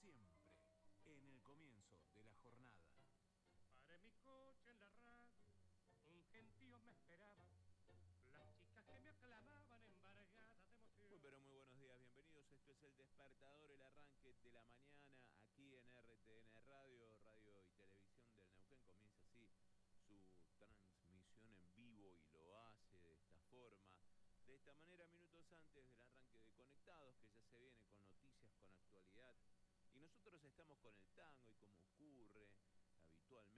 siempre, en el comienzo de la jornada. Paré mi coche en la radio, un gentío me esperaba, las chicas que me aclamaban embargadas de emoción. Muy pero muy buenos días, bienvenidos. Esto es El Despertador, el arranque de la mañana aquí en RTN Radio, Radio y Televisión del Neuquén. Comienza así su transmisión en vivo y lo hace de esta forma. De esta manera, minutos antes del arranque de Conectados, que ya se viene con noticias, con actualidad. Y nosotros estamos con el tango y como ocurre